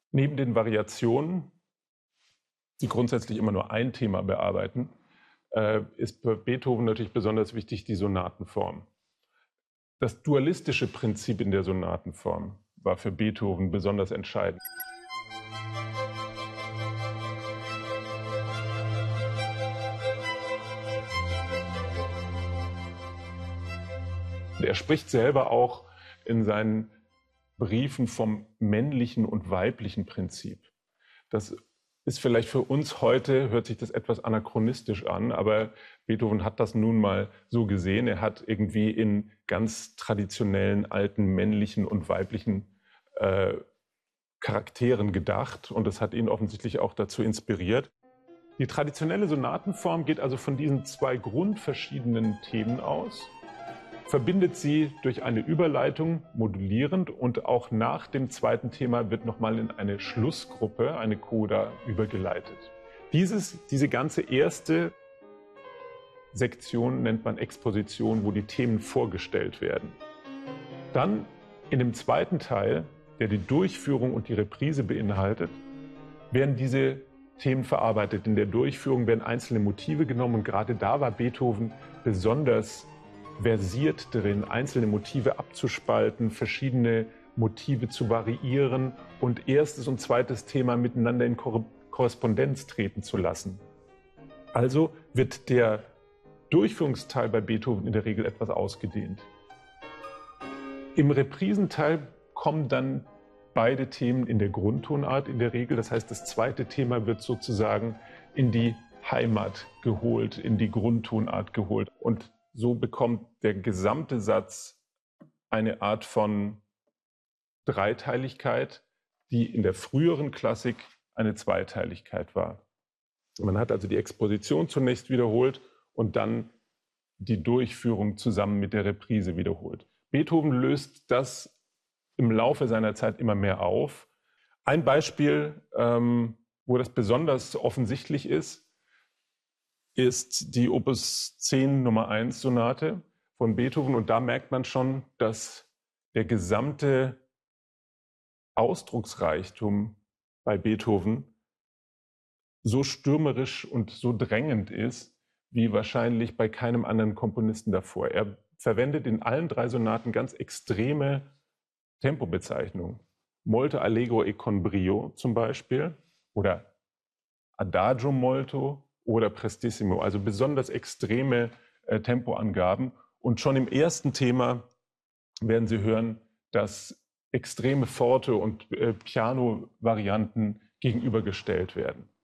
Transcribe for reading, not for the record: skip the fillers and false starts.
Neben den Variationen, die grundsätzlich immer nur ein Thema bearbeiten, ist bei Beethoven natürlich besonders wichtig die Sonatenform. Das dualistische Prinzip in der Sonatenform war für Beethoven besonders entscheidend. Er spricht selber auch in seinen Briefen vom männlichen und weiblichen Prinzip. Das ist vielleicht für uns heute, hört sich das etwas anachronistisch an, aber Beethoven hat das nun mal so gesehen. Er hat irgendwie in ganz traditionellen, alten, männlichen und weiblichen Charakteren gedacht und das hat ihn offensichtlich auch dazu inspiriert. Die traditionelle Sonatenform geht also von diesen zwei grundverschiedenen Themen aus, verbindet sie durch eine Überleitung modulierend und auch nach dem zweiten Thema wird nochmal in eine Schlussgruppe, eine Coda, übergeleitet. Diese ganze erste Sektion nennt man Exposition, wo die Themen vorgestellt werden. Dann in dem zweiten Teil, der die Durchführung und die Reprise beinhaltet, werden diese Themen verarbeitet. In der Durchführung werden einzelne Motive genommen und gerade da war Beethoven besonders versiert darin, einzelne Motive abzuspalten, verschiedene Motive zu variieren und erstes und zweites Thema miteinander in Korrespondenz treten zu lassen. Also wird der Durchführungsteil bei Beethoven in der Regel etwas ausgedehnt. Im Reprisenteil kommen dann beide Themen in der Grundtonart in der Regel. Das heißt, das zweite Thema wird sozusagen in die Heimat geholt, in die Grundtonart geholt. Und so bekommt der gesamte Satz eine Art von Dreiteiligkeit, die in der früheren Klassik eine Zweiteiligkeit war. Man hat also die Exposition zunächst wiederholt und dann die Durchführung zusammen mit der Reprise wiederholt. Beethoven löst das im Laufe seiner Zeit immer mehr auf. Ein Beispiel, wo das besonders offensichtlich ist die Opus 10 Nummer 1 Sonate von Beethoven. Und da merkt man schon, dass der gesamte Ausdrucksreichtum bei Beethoven so stürmerisch und so drängend ist, wie wahrscheinlich bei keinem anderen Komponisten davor. Er verwendet in allen drei Sonaten ganz extreme Tempobezeichnungen. Molto allegro e con brio zum Beispiel oder Adagio molto oder Prestissimo, also besonders extreme Tempoangaben. Und schon im ersten Thema werden Sie hören, dass extreme Forte- und Piano-Varianten gegenübergestellt werden.